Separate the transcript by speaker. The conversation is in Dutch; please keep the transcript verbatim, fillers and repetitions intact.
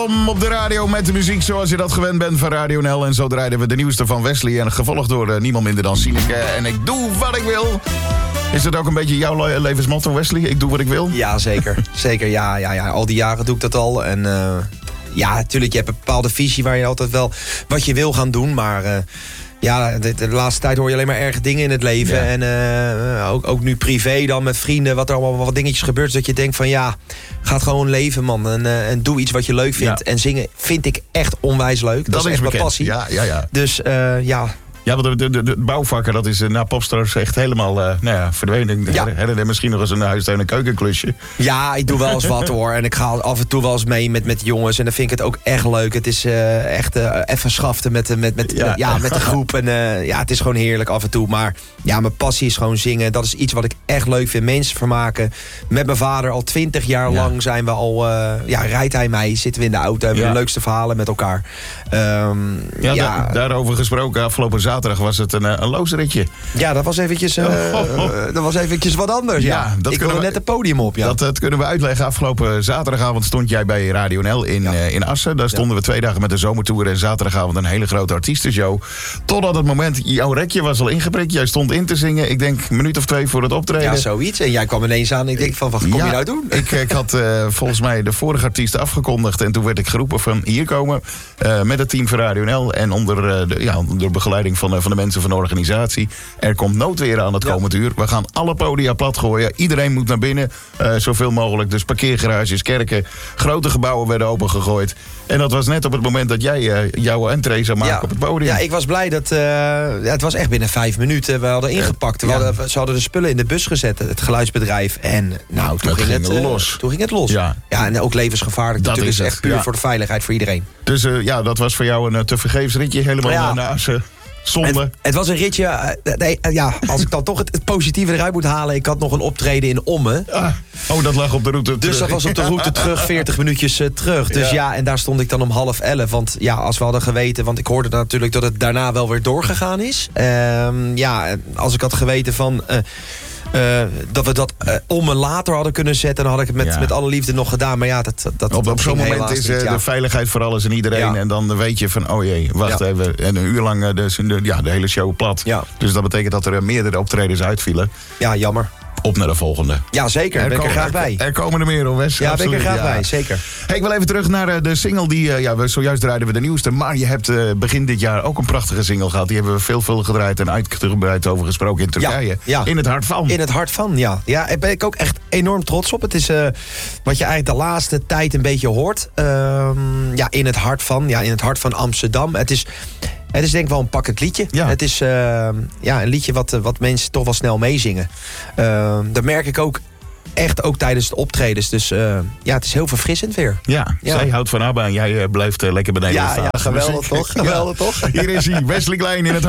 Speaker 1: Om op de radio met de muziek zoals je dat gewend bent van Radio N L. En zo draaiden we de nieuwste van Wesley. En gevolgd door uh, niemand minder dan Sineke. En ik doe wat ik wil. Is dat ook een beetje jouw le- levensmotto, Wesley? Ik doe wat ik wil?
Speaker 2: Ja, zeker. zeker, ja, ja, ja. Al die jaren doe ik dat al. En uh, ja, natuurlijk, je hebt een bepaalde visie waar je altijd wel wat je wil gaan doen. Maar uh, ja, de, de laatste tijd hoor je alleen maar erge dingen in het leven. Ja. En uh, ook, ook nu privé dan met vrienden, wat er allemaal wat dingetjes gebeurt. Dat je denkt van ja, ga het gewoon leven, man. En, uh, en doe iets wat je leuk vindt. Ja. En zingen vind ik echt onwijs leuk. Dat, dat is echt mijn passie.
Speaker 1: Ja, ja, ja.
Speaker 2: Dus uh, ja...
Speaker 1: Ja, want de, de, de bouwvakker, dat is na Popstars echt helemaal uh, nou ja, verdwenen. Ja. Er misschien nog eens een huis- en een keukenklusje.
Speaker 2: Ja, ik doe wel eens wat hoor. En ik ga af en toe wel eens mee met, met jongens. En dan vind ik het ook echt leuk. Het is uh, echt uh, even schaften met, met, met, ja. ja, met de groep. En uh, ja, het is gewoon heerlijk af en toe. Maar ja, mijn passie is gewoon zingen. Dat is iets wat ik echt leuk vind. Mensen vermaken. Met mijn vader al twintig jaar ja. lang zijn we al... Uh, ja, rijdt hij mij, zitten we in de auto. Hebben we ja. de leukste verhalen met elkaar. Um,
Speaker 1: ja, ja. Da- daarover gesproken, afgelopen zaterdag was het een, een loosritje.
Speaker 2: Ja, dat was eventjes, uh, oh, oh, oh. Uh, dat was eventjes wat anders. Ja, ja. Dat ik wilde we, net het podium op. Ja.
Speaker 1: Dat, dat kunnen we uitleggen. Afgelopen zaterdagavond stond jij bij Radio N L in, ja. uh, in Assen. Daar stonden ja. we twee dagen met de zomertour. En zaterdagavond een hele grote artiestenshow. Totdat het moment, jouw rekje was al ingeprikt. Jij stond in te zingen. Ik denk een minuut of twee voor het optreden.
Speaker 2: Ja, zoiets. En jij kwam ineens aan. Ik denk van, wat kom ja, je nou doen?
Speaker 1: Ik, ik had uh, volgens mij de vorige artiest afgekondigd. En toen werd ik geroepen van hier komen. Uh, met het team van Radio N L. En onder, uh, de, ja, onder begeleiding van, uh, van de mensen van de organisatie. Er komt noodweer aan het ja. komend uur. We gaan alle podia plat gooien. Iedereen moet naar binnen. Uh, zoveel mogelijk. Dus parkeergarages, kerken. Grote gebouwen werden opengegooid. En dat was net op het moment dat jij uh, jouw entree zou maken ja. op het podium.
Speaker 2: Ja, ik was blij dat... Uh, ja, het was echt binnen vijf minuten. We hadden ingepakt. We ja. hadden, ze hadden de spullen in de bus gezet. Het geluidsbedrijf. En nou, toen, ging het, uh, los. toen ging het los. Ja, ja en ook levensgevaarlijk. Dat natuurlijk is echt puur ja. voor de veiligheid voor iedereen.
Speaker 1: Dus uh, ja, dat was voor jou een uh, tevergeefs ritje. Helemaal ja. naar Assen. Zonde.
Speaker 2: Het, het was een ritje, uh, nee, uh, ja, als ik dan toch het, het positieve eruit moet halen. Ik had nog een optreden in Ommen.
Speaker 1: Ah, oh, dat lag op de route terug.
Speaker 2: Dus dat was op de route terug, veertig minuutjes uh, terug. Dus ja. ja, en daar stond ik dan om half elf. Want ja, als we hadden geweten, want ik hoorde natuurlijk dat het daarna wel weer doorgegaan is. Uh, ja, als ik had geweten van... Uh, Uh, dat we dat uh, om en later hadden kunnen zetten... dan had ik het met, ja. met alle liefde nog gedaan. Maar ja, dat, dat,
Speaker 1: op,
Speaker 2: dat
Speaker 1: op zo'n moment is uh, ja. de veiligheid voor alles en iedereen. Ja. En dan weet je van, oh jee, wacht ja. even. En een uur lang uh, de, de, ja, de hele show plat. Ja. Dus dat betekent dat er uh, meerdere optredens uitvielen.
Speaker 2: Ja, jammer.
Speaker 1: Op naar de volgende.
Speaker 2: Ja, zeker. Daar ben ik er graag bij.
Speaker 1: Er komen er meer, hoor, Wes.
Speaker 2: Ja, ben ik er graag ja. bij, zeker.
Speaker 1: Hey, ik wil even terug naar uh, de single die... Uh, ja, we, zojuist draaiden we de nieuwste. Maar je hebt uh, begin dit jaar ook een prachtige single gehad. Die hebben we veel, veel gedraaid en uitgebreid over gesproken in Turkije. Ja, ja. In het hart van.
Speaker 2: In het hart van, ja. Ja, daar ben ik ook echt enorm trots op. Het is uh, wat je eigenlijk de laatste tijd een beetje hoort. Uh, ja, in het hart van. Ja, in het hart van Amsterdam. Het is... Het is denk ik wel een pakkend liedje. Ja. Het is uh, ja, een liedje wat, wat mensen toch wel snel meezingen. Uh, dat merk ik ook echt ook tijdens de optredens. Dus uh, ja, het is heel verfrissend weer.
Speaker 1: Ja, ja. Zij houdt van ABBA en jij uh, blijft uh, lekker beneden.
Speaker 2: Ja, ja, geweldig toch? Geweldig ja. toch?
Speaker 1: Hier is hij, Wesley Klein in het